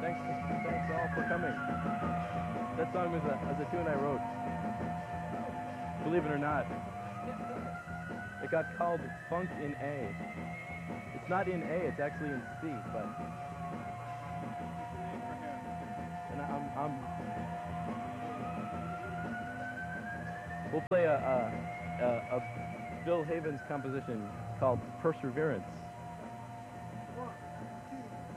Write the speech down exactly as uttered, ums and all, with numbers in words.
thanks, thanks all for coming. That song was a, was a tune I wrote. Believe it or not. It got called Funk in A. It's not in A, it's actually in C, but... And I'm... I'm we'll play a, a, a, a Bill Havens composition called Perseverance.